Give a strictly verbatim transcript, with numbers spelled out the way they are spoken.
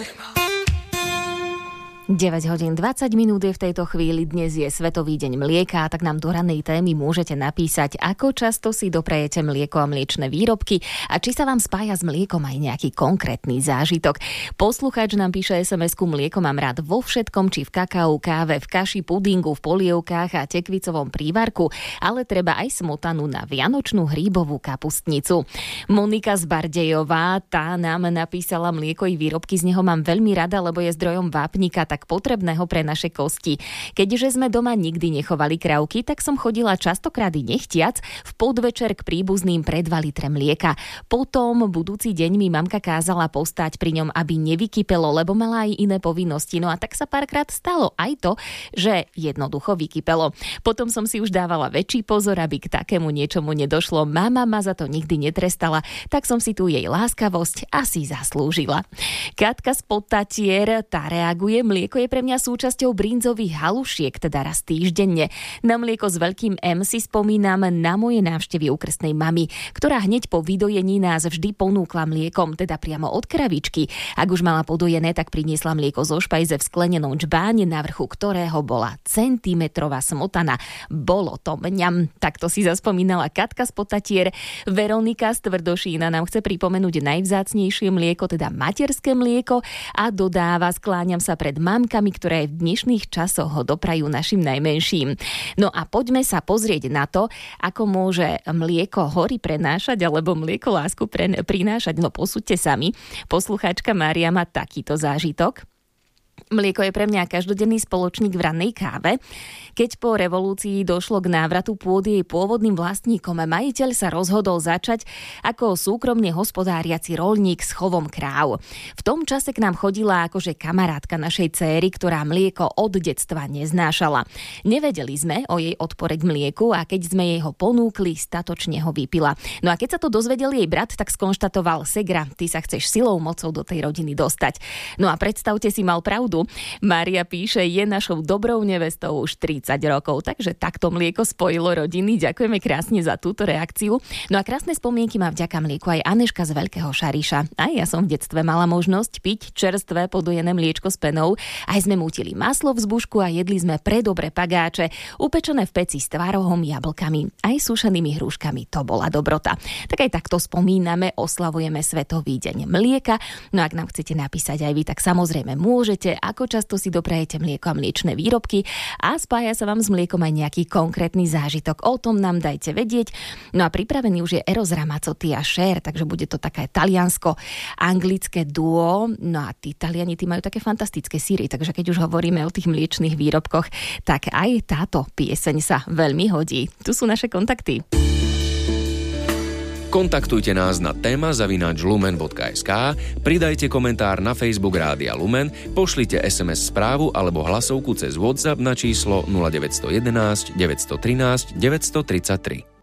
deväť hodín dvadsať minút je v tejto chvíli, dnes je Svetový deň mlieka, tak nám do ranej témy môžete napísať, ako často si doprajete mlieko a mliečne výrobky a či sa vám spája s mliekom aj nejaký konkrétny zážitok. Poslucháč nám píše es em esku: mlieko mám rád vo všetkom, či v kakau, káve, v kaši, pudingu, v polievkách a tekvicovom prívarku, ale treba aj smotanu na vianočnú hríbovú kapustnicu. Monika z Bardejová, tá nám napísala: mlieko i výrobky z neho mám veľmi rada, lebo je zdrojom vápnika, tak potrebného pre naše kosti. Keďže sme doma nikdy nechovali krávky, tak som chodila častokrát i nechtiac v podvečer k príbuzným pre dva litre mlieka. Potom budúci deň mi mamka kázala postáť pri ňom, aby nevykypelo, lebo mala aj iné povinnosti. No a tak sa párkrát stalo aj to, že jednoducho vykypelo. Potom som si už dávala väčší pozor, aby k takému niečomu nedošlo. Mama ma za to nikdy netrestala, tak som si tu jej láskavosť asi zaslúžila. Katka z Podtatier, tá reaguje: mlieko je pre mňa súčasťou brinzových halušiek, teda raz týždenne. Na mlieko s veľkým M si spomínam na moje návštevy u krstnej mamy, ktorá hneď po vydojení nás vždy ponúkla mliekom, teda priamo od kravičky. Ak už mala podojené, tak priniesla mlieko zo špajze v sklenenom džbáne, na vrchu ktorého bola centimetrová smotana. Bolo to mňam. Takto si zaspomínala Katka z Podtatier. Veronika z Tvrdošína nám chce pripomenúť najvzácnejšie mlieko, teda materské mlieko, a dodáva: skláňam sa pred mamkami, ktoré v dnešných časoch ho doprajú našim najmenším. No a poďme sa pozrieť na to, ako môže mlieko hory prenášať alebo mlieko lásku pre, prinášať. No posúďte sami. Poslucháčka Mária má takýto zážitok. Mlieko je pre mňa každodenný spoločník v rannej káve. Keď po revolúcii došlo k návratu pôdy jej pôvodným vlastníkom, majiteľ sa rozhodol začať ako súkromne hospodáriaci roľník s chovom kráv. V tom čase k nám chodila akože kamarátka našej céry, ktorá mlieko od detstva neznášala. Nevedeli sme o jej odpore k mlieku a keď sme jej ho ponúkli, statočne ho vypila. No a keď sa to dozvedel jej brat, tak skonštatoval: segra, ty sa chceš silou mocou do tej rodiny dostať. No a predstavte si, mal pravdu. Mária píše: je našou dobrou nevestou už tridsať rokov, takže takto mlieko spojilo rodiny. Ďakujeme krásne za túto reakciu. No a krásne spomienky má vďaka mlieku aj Aneška z Veľkého Šariša. Aj ja som v detstve mala možnosť piť čerstvé podojené mliečko s penou. Aj sme mútili maslo v zbušku a jedli sme predobre pagáče, upečené v peci s tvarohom, jablkami, aj sušenými hruškami. To bola dobrota. Tak aj takto spomíname, oslavujeme Svetový deň mlieka. No ak nám chcete napísať aj vy, tak samozrejme môžete. Ako často si doprajete mlieko a mliečne výrobky a spája sa vám s mliekom aj nejaký konkrétny zážitok. O tom nám dajte vedieť. No a pripravený už je Eros Ramazzotti a Cher, takže bude to také taliansko-anglické duo. No a tí Taliani, tí majú také fantastické síry, takže keď už hovoríme o tých mliečnych výrobkoch, tak aj táto pieseň sa veľmi hodí. Tu sú naše kontakty. Kontaktujte nás na téma zavináč lumen bodka es ká, pridajte komentár na Facebook Rádia Lumen, pošlite es em es správu alebo hlasovku cez WhatsApp na číslo nula deväť jedna jedna, deväť jedna tri, deväť tri tri.